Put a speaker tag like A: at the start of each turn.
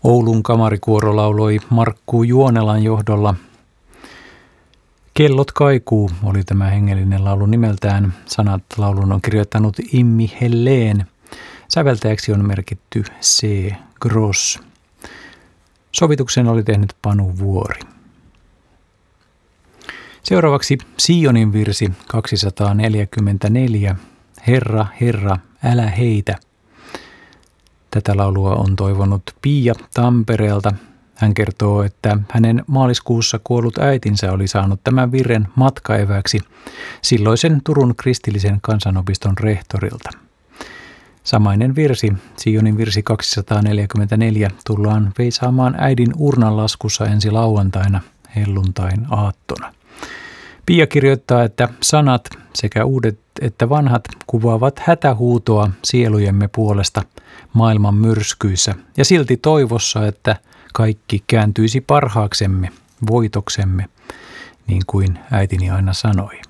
A: Oulun kamarikuoro lauloi Markku Juonelan johdolla. Kellot kaikuu oli tämä hengellinen laulu nimeltään. Sanat laulun on kirjoittanut Immi Helleen. Säveltäjäksi on merkitty C. Gross. Sovituksen oli tehnyt Panu Vuori. Seuraavaksi Sionin virsi 244. Herra, Herra, älä heitä. Tätä laulua on toivonut Pia Tampereelta. Hän kertoo, että hänen maaliskuussa kuollut äitinsä oli saanut tämän virren matkaeväksi silloisen Turun kristillisen kansanopiston rehtorilta. Samainen virsi, Sionin virsi 244, tullaan veisaamaan äidin urnanlaskussa ensi lauantaina helluntain aattona. Pia kirjoittaa, että sanat, sekä uudet että vanhat, kuvaavat hätähuutoa sielujemme puolesta maailman myrskyissä ja silti toivossa, että kaikki kääntyisi parhaaksemme, voitoksemme, niin kuin äitini aina sanoi.